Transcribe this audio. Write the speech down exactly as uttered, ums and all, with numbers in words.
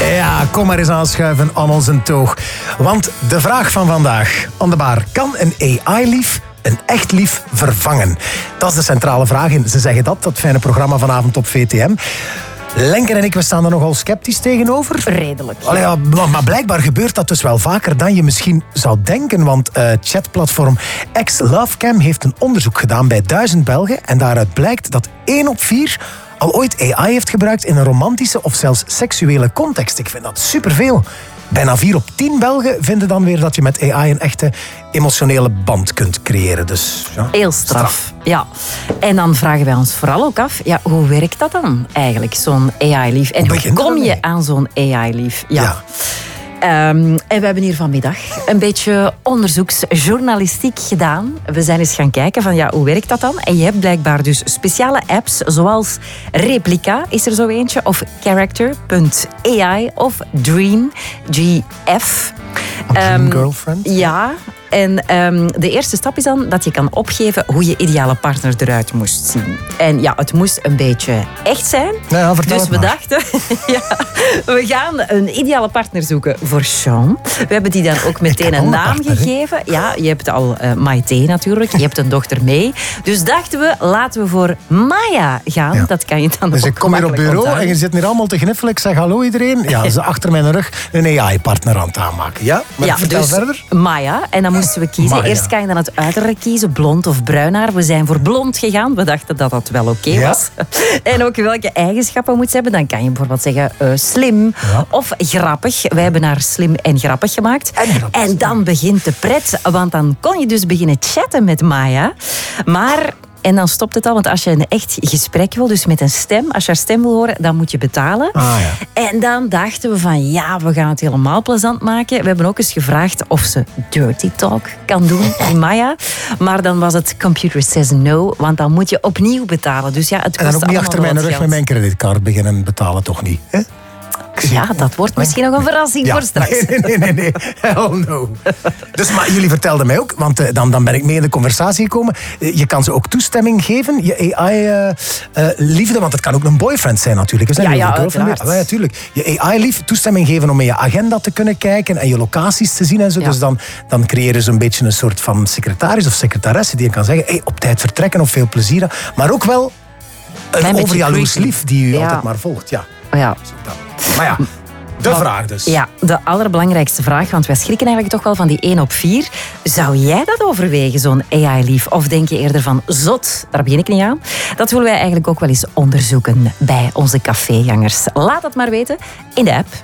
Ja, kom maar eens aanschuiven aan onze toog. Want de vraag van vandaag, aan de bar, kan een A I-lief een echt lief vervangen? Dat is de centrale vraag in Ze Zeggen Dat, dat fijne programma vanavond op V T M. Lenker en ik, we staan er nogal sceptisch tegenover. Redelijk. Allee, ja, maar, maar blijkbaar gebeurt dat dus wel vaker dan je misschien zou denken. Want uh, chatplatform X-Lovecam heeft een onderzoek gedaan bij duizend Belgen. En daaruit blijkt dat één op vier al ooit A I heeft gebruikt in een romantische of zelfs seksuele context. Ik vind dat superveel. Bijna vier op tien Belgen vinden dan weer dat je met A I een echte emotionele band kunt creëren. Dus, ja, heel straf. straf. Ja. En dan vragen wij ons vooral ook af, ja, hoe werkt dat dan eigenlijk, zo'n A I-lief? En hoe, hoe kom je aan zo'n A I-lief? Ja. ja. Um, en we hebben hier vanmiddag een beetje onderzoeksjournalistiek gedaan. We zijn eens gaan kijken van, ja, hoe werkt dat dan? En je hebt blijkbaar dus speciale apps zoals Replica, is er zo eentje, of Character punt A I of Dream, G F. Dream um, Girlfriend? Ja. En um, de eerste stap is dan dat je kan opgeven hoe je ideale partner eruit moest zien. En ja, het moest een beetje echt zijn. Ja, vertel dus we maar. dachten, ja, we gaan een ideale partner zoeken voor Sean. We hebben die dan ook meteen een naam partner, gegeven. He? Ja, je hebt al uh, Maite natuurlijk, je hebt een dochter mee. Dus dachten we, laten we voor Maya gaan. Ja. Dat kan je dan dus ook ik kom hier op bureau onthouden. En je zit hier allemaal te gniffelen. Ik zeg hallo iedereen. Ja, ze achter mijn rug een A I-partner aan het aanmaken. Ja, maar ja, vertel dus verder. Maya, en dan moesten we kiezen. Maya. Eerst kan je dan het uiterlijk kiezen, blond of bruin haar. We zijn voor blond gegaan. We dachten dat dat wel oké okay ja. was. En ook welke eigenschappen moet ze hebben. Dan kan je bijvoorbeeld zeggen uh, slim ja. of grappig. Wij hebben haar slim en grappig gemaakt. En, grappig, en dan ja. begint de pret. Want dan kon je dus beginnen chatten met Maya. Maar... En dan stopt het al, want als je een echt gesprek wil, dus met een stem, als je haar stem wil horen, dan moet je betalen. Ah, ja. En dan dachten we van, ja, we gaan het helemaal plezant maken. We hebben ook eens gevraagd of ze dirty talk kan doen, die Maya. Maar dan was het computer says no, want dan moet je opnieuw betalen. Dus ja, het kost en dan ook niet achter mijn rug geld. met mijn creditcard beginnen betalen, toch niet? Hè? Ja, dat wordt misschien nog een verrassing ja. voor straks. Nee, nee, nee, nee. Hell no. Dus, maar jullie vertelden mij ook, want uh, dan, dan ben ik mee in de conversatie gekomen. Uh, je kan ze ook toestemming geven, je A I-liefde, uh, uh, want het kan ook een boyfriend zijn natuurlijk. Is dat ja, ja, uiteraard. Ja, natuurlijk. Je A I-lief toestemming geven om in je agenda te kunnen kijken en je locaties te zien en zo. Ja. Dus dan, dan creëren ze een beetje een soort van secretaris of secretaresse die je kan zeggen, hey, op tijd vertrekken of veel plezier. Maar ook wel een overjaloers lief die je ja. altijd maar volgt. Ja. Ja. Maar ja, de Wat, vraag dus. Ja, de allerbelangrijkste vraag, want wij schrikken eigenlijk toch wel van die één op vier. Zou jij dat overwegen, zo'n A I-lief? Of denk je eerder van, zot, daar begin ik niet aan? Dat willen wij eigenlijk ook wel eens onderzoeken bij onze cafégangers. Laat het maar weten in de app.